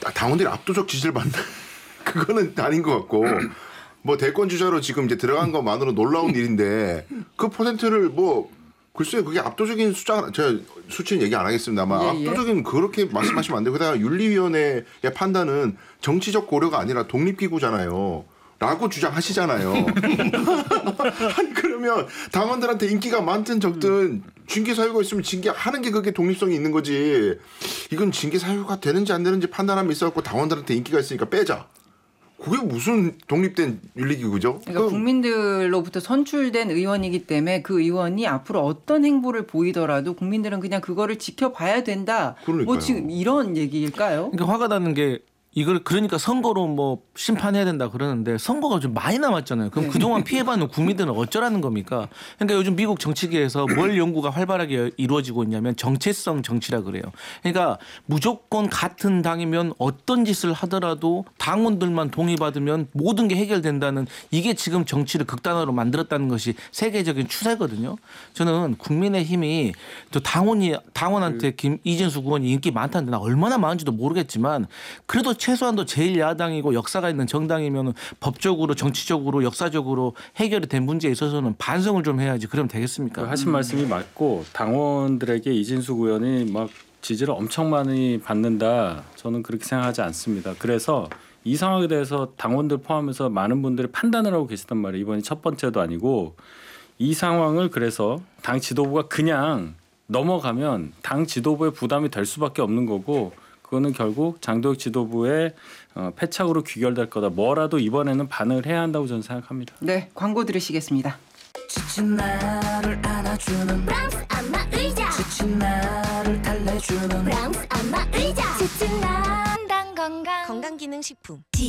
당원들이 압도적 지지를 받는 그거는 아닌 것 같고 뭐 대권 주자로 지금 이제 들어간 것만으로 놀라운 일인데 그 퍼센트를 뭐 글쎄요 그게 압도적인 숫자 제가 수치는 얘기 안 하겠습니다만 압도적인 그렇게 말씀하시면 안 돼요. 그다가 윤리위원회의 판단은 정치적 고려가 아니라 독립기구잖아요. 라고 주장하시잖아요. 아니 그러면 당원들한테 인기가 많든 적든 징계 사유가 있으면 징계하는 게 그게 독립성이 있는 거지. 이건 징계 사유가 되는지 안 되는지 판단함이 있어갖고 당원들한테 인기가 있으니까 빼자. 그게 무슨 독립된 윤리기구죠? 그러니까 국민들로부터 선출된 의원이기 때문에 그 의원이 앞으로 어떤 행보를 보이더라도 국민들은 그냥 그거를 지켜봐야 된다. 그러니까요. 뭐 지금 이런 얘기일까요? 그러니까 화가 나는 게 이걸 그러니까 선거로 뭐 심판해야 된다 그러는데 선거가 좀 많이 남았잖아요. 그럼 그동안 피해받는 국민들은 어쩌라는 겁니까? 그러니까 요즘 미국 정치계에서 뭘 연구가 활발하게 이루어지고 있냐면 정체성 정치라 그래요. 그러니까 무조건 같은 당이면 어떤 짓을 하더라도 당원들만 동의받으면 모든 게 해결된다는 이게 지금 정치를 극단화로 만들었다는 것이 세계적인 추세거든요. 저는 국민의힘이 또 당원한테 이진수 의원이 인기 많다는데 나 얼마나 많은지도 모르겠지만 그래도 최소한도 제1야당이고 역사가 있는 정당이면 법적으로 정치적으로 역사적으로 해결이 된 문제에 있어서는 반성을 좀 해야지 그러면 되겠습니까? 하신 말씀이 맞고 당원들에게 이진숙 의원이 막 지지를 엄청 많이 받는다. 저는 그렇게 생각하지 않습니다. 그래서 이 상황에 대해서 당원들 포함해서 많은 분들이 판단을 하고 계시단 말이에요. 이번이 첫 번째도 아니고 이 상황을 그래서 당 지도부가 그냥 넘어가면 당 지도부의 부담이 될 수밖에 없는 거고 그거는 결국 장도혁 지도부의 패착으로 귀결될 거다. 뭐라도 이번에는 반응을 해야 한다고 저는 생각합니다. 네, 광고 들으시겠습니다. 지친 나를 안아주는 브람스 안마 의자 지친 나를 달래주는 브람스 안마 의자 지친 나 건강기능식품